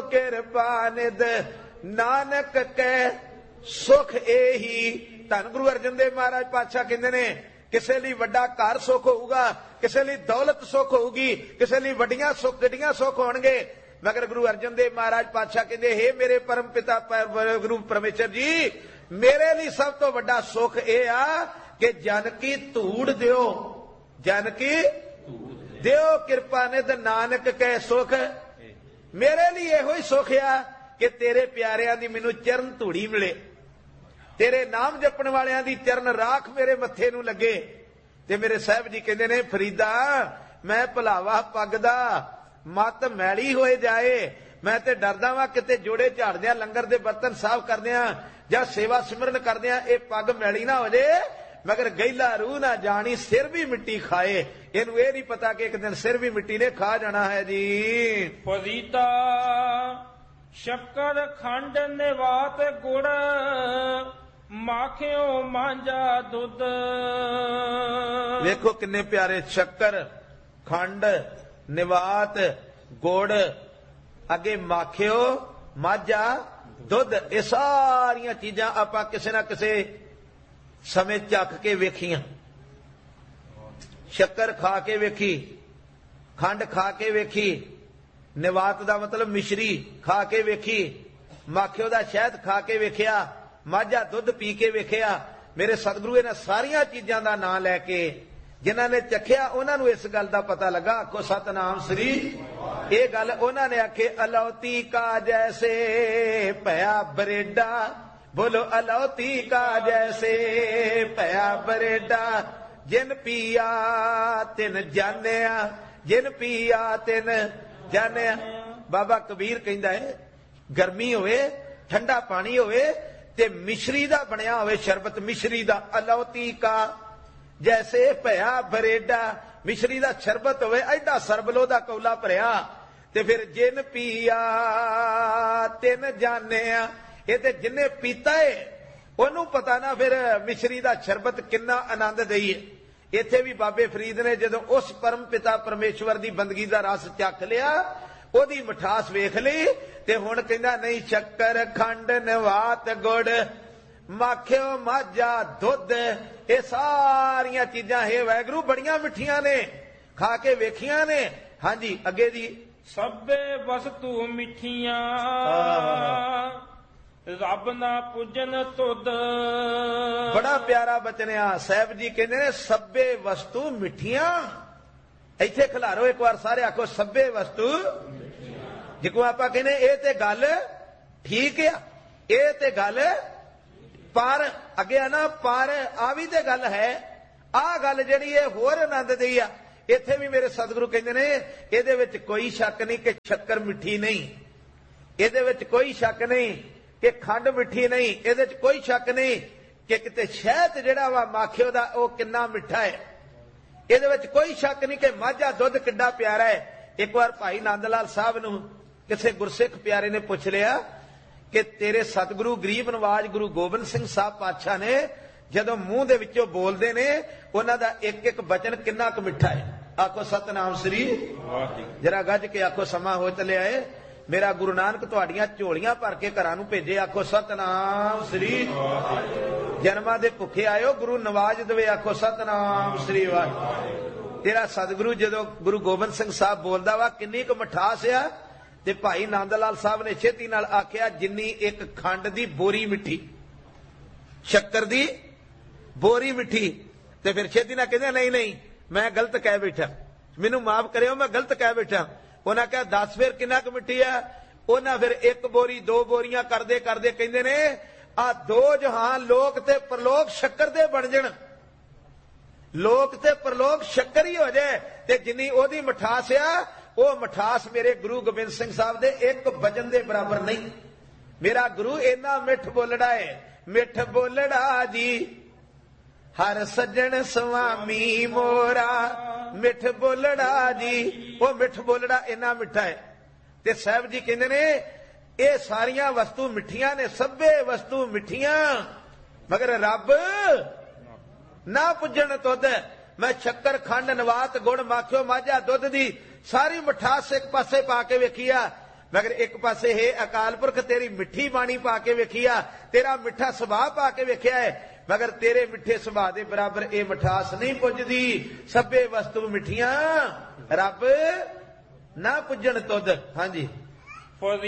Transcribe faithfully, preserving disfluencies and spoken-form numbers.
किरपा निध नानक कै सुख एही। धन गुरु अर्जन देव महाराज पातशाह कहते ने किसी लिए वड्डा घर सुख होगा, किसी लिए दौलत सुख होगी, किसी लिए वड्डियां सुख गड्डियां सुख होणगे, मगर गुरु अर्जन देव महाराज पातशाह कहते हे मेरे परम पिता गुरु परमेश्वर जी, मेरे लिए सब तो वड्डा सुख यह आ कि जन की धूड़ दियो, जन की दियो किरपा निध नानक कै सुख। मेरे लिए यहो ही सुख आ कि तेरे प्यारियां दी मैनू चरण धूड़ी मिले, तेरे नाम जपण वालियां दी चरण राख मेरे मत्थे नू लगे। ते मेरे साहब जी कहते ने फरीदा मैं भलावा पगदा मत मैली होए जाए, मैं ते डरदा वां किते जोड़े झाड़दियां लंगर दे बर्तन साफ करदियां जां सेवा सिमरन करदियां ए पग मैली ना हो जाए, मगर गैला रूह ना जानी सिर भी मिट्टी खाए। इनू ये नहीं पता कि एक दिन सिर भी मिट्टी ने खा जाना है जी। फरीदा शक्कर खंड निवात गुड़ माखियो मांझा दुध। देखो किन्ने प्यारे शक्कर खंड निवात गुड़ अगे माखियो मांझा दुध, ये सारियां चीजां आपां किसे ना किसे समय चख के वेखियां। शक्कर खा के वेखी, खंड खा के वेखी, निवात दा मतलब मिश्री खा के वेखी, माखियो दा शहद खा के वेखिया, माझा दुध पी के वेखिया। मेरे सतगुरु इन्हां सारियां चीजां दा नाम लैके जिन्हां ने चखिया उन्हां नूं इस गल दा पता लगा। आखो सतनाम श्री। ये गल उन्हां ने आखे अलौती का जैसे भया बरेडा, बोलो अलौती का जैसे भया बरेडा, जिन पिया तिन जानिया, जिन पिया तिन जानिया। बाबा कबीर कहंदा है गर्मी होवे ठंडा पानी होवे ते मिश्री दा बनिया होवे शरबत, मिश्री दा अलौती का जैसे भया बरेडा, मिश्री दा शरबत होवे एडा सरबलो दा कौला भरिया, ते फिर जिन पिया तिन जानिया, ये ते जिन्ने पीता है ओनू पता ना फिर मिश्री दा शरबत किन्ना आनंद दई है। इत्थे भी बाबे फरीद ने जदों उस परम पिता परमेश्वर दी बंदगी दा रस चख लिया, ओदी मिठास वेख ली, ते हुण कहंदा नहीं शक्कर खंड निवात गुड़ माखियो माझा दुध, ये सारियां चीजां हे वैगुरू बड़ियां मिठियां ने, खा के वेखियां ने। हाँ जी अगे जी सभे वस्तु मिठियां रब ना पूजन तुद। बड़ा प्यारा बचन आ। साहब जी कहते ने सभे वस्तु मिठियां, इत्थे खिलारो एक बार सारे आखो सभे वस्तु। जिको आपां कहने ये ते गल ठीक आ, ये ते गल पर अगे ना पर आ भी ते गल है, आ गल जिहड़ी है होर आनंद दी आ। इत्थे भी मेरे सतगुरु कहंदे ने इहदे विच कोई शक नहीं कि शक्कर मिठी नहीं, इहदे विच कोई शक नहीं कि खंड मिठी नहीं, इहदे च कोई शक नहीं कि किते शहद जिहड़ा वा माखियो दा ओ किन्ना मिठा है, इहदे विच कोई शक नहीं कि माझा दुध किड्डा प्यारा है। एक बार भाई नंद लाल साहब नूं किसी गुरसिख प्यारे ने पुछ लिया कि तेरे सतगुरु गरीब नवाज गुरु गोबिंद सिंह साहब पातशाह ने जदों मूंह दे विचों बोलदे ने उन्हां दा एक एक वचन किन्ना क मिठा है। आखो सतनाम श्री। जरा गज के आखो समा हो चलिया है, मेरा गुरु नानक तुहाडियां झोलियां भर के घरां नूं भेजे। आखो सतनाम श्री। जन्मां दे भुखे आयो गुरु नवाज देवे। आखो सतनाम श्री। तेरा सतगुरु जदों गुरु गोबिंद सिंह साहब बोलदा वा किन्नी क मिठास आ, ते भाई नंद लाल साहब ने छेती नाल आख्या जिन्नी एक खंड दी बोरी मिठी, शक्कर दी बोरी मिठी। ते फिर छेती नाल कहंदे नहीं नहीं मैं गलत कह बैठा, मैनू माफ करियो मैं गलत कह बैठा। उन्हें कहा दस फिर किन्ना क मिठी है, उन्हें फिर एक बोरी दो बोरियां करदे करदे कहंदे ने आ दो जहान लोक ते परलोक शक्कर दे बन जण, लोक ते परलोक शक्कर ही हो जाए। ते जिन्नी ओदी मिठास आ वो मिठास मेरे गुरु गोबिंद सिंह साहब दे एक वजन दे बराबर नहीं। मेरा गुरु इन्ना मिठ बोलड़ा है, मिठ बोलड़ा जी हर सज्जन स्वामी मोरा, मिठ बोलड़ा जी वो मिठ बोलड़ा इन्ना मिठा है। ते साहब जी कहंदे ने ये सारियां वस्तु मिठियां ने, सभे वस्तु मिठियां मगर रब ना पुजण तुद। मैं शक्कर खंड नवात गुड़ माखियो माझा दुध दी सारी मिठास एक पासे पा के वेखिया, ਮਗਰ ਇੱਕ ਪਾਸੇ ਹੈ ਅਕਾਲ ਪੁਰਖ ਤੇਰੀ ਮਿੱਠੀ ਬਾਣੀ ਪਾ ਕੇ ਵੇਖੀਆ, ਤੇਰਾ ਮਿੱਠਾ ਸੁਭਾਅ ਪਾ ਕੇ ਵੇਖਿਆ ਹੈ, ਮਗਰ ਤੇਰੇ ਮਿੱਠੇ ਸੁਭਾਅ ਦੇ ਬਰਾਬਰ ਇਹ ਮਿਠਾਸ ਨਹੀਂ ਪੁੱਜਦੀ। ਸਭੇ ਵਸਤੂ ਮਿੱਠੀਆਂ ਰੱਬ ਨਾ ਪੁੱਜਣ ਤੁਧ। ਹਾਂਜੀ।